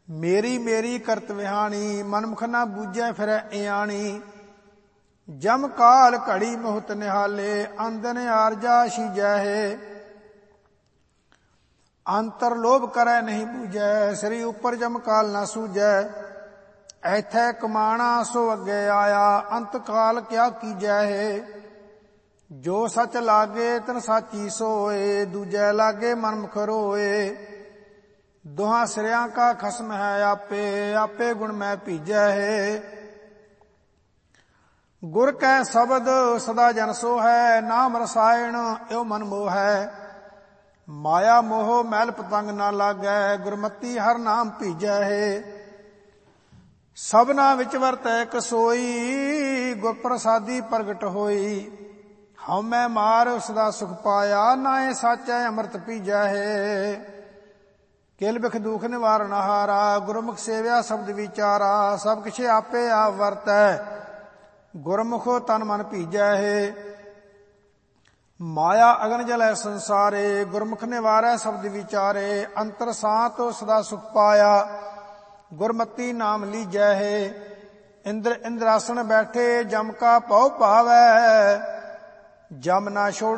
ਮੇਰੀ ਮੇਰੀ ਕਰਤ ਵਿਹਾਣੀ, ਮਨਮੁਖ ਨਾ ਬੂਝੈ ਫਿਰੈ ਇਆਣੀ। ਜਮ ਕਾਲ ਘੜੀ ਮੁਹਤ ਨਿਹਾਲੇ, ਅੰਦਨ ਆਰਜਾ ਸੀਜੈ ਹੈ। ਅੰਤਰ ਲੋਭ ਕਰੈ ਨਹੀਂ ਬੂਝੈ, ਸ੍ਰੀ ਉਪਰ ਜਮ ਕਾਲ ਨਾ ਸੂਝੈ। ਐਥੈ ਕਮਾਣਾ ਸੋ ਅੱਗੇ ਆਇਆ, ਅੰਤ ਕਾਲ ਕਿਆ ਕੀਜੈ ਹੈ। ਜੋ ਸਚ ਲਾਗੇ ਤਨ ਸਾਚੀ ਸੋਏ, ਦੂਜੈ ਲਾਗੇ ਮਨਮੁਖ ਰੋਏ। ਦੋਹਾਂ ਸਿਰਿਆਂ ਕਾ ਖਸਮ ਹੈ ਆਪੇ, ਆਪੇ ਗੁਣ ਮੈਂ ਭੀਜੈ ਹੈ। ਗੁਰ ਕੈ ਸ਼ਬਦ ਸਦਾ ਜਨ ਸੋ ਹੈ, ਨਾਮ ਰਸਾਇਣ ਇਉ ਮਨ ਮੋਹ ਹੈ। ਮਾਇਆ ਮੋਹ ਮੈਲ ਪਤੰਗ ਨਾ ਲਾਗੈ, ਗੁਰਮਤੀ ਹਰ ਨਾਮ ਭੀਜੈ ਹੈ। ਸਭਨਾ ਵਿੱਚ ਵਰਤੈ ਇਕ ਸੋਈ, ਗੁਰ ਪ੍ਰਸਾਦੀ ਪ੍ਰਗਟ ਹੋਈ। ਹਉਮੈ ਮਾਰ ਸਦਾ ਸੁਖ ਪਾਇਆ, ਨਾਏ ਸਾਚੈ ਅੰਮ੍ਰਿਤ ਪੀਜੈ ਹੈ। ਕਿਲ ਬਿਖ ਦੁਖ ਨਿਵਾਰਨ ਹਾਰਾ, ਗੁਰਮੁਖ ਸੇਵਿਆ ਸ਼ਬਦ ਵਿਚਾਰਾ। ਸਭ ਕਿਛ ਆਪੇ ਆਪ ਵਰਤੈ, ਗੁਰਮੁਖੋ ਤਨ ਮਨ ਭੀਜੈ ਹੈ। ਮਾਇਆ ਅਗਨ ਜਲੈ ਸੰਸਾਰੇ, ਗੁਰਮੁਖ ਨਿਵਾਰੈ ਸ਼ਬਦ ਵਿਚਾਰੇ। ਅੰਤਰ ਸਾਤ ਸਦਾ ਸੁਖ ਪਾਇਆ, ਗੁਰਮਤੀ ਨਾਮ ਲੀਜੈ ਹੈ। ਇੰਦਰ ਇੰਦਰਾਸਣ ਬੈਠੇ, ਜਮ ਕਾ ਭਉ ਭਾਵੈ, ਜਮ ਨਾ ਛੋੜ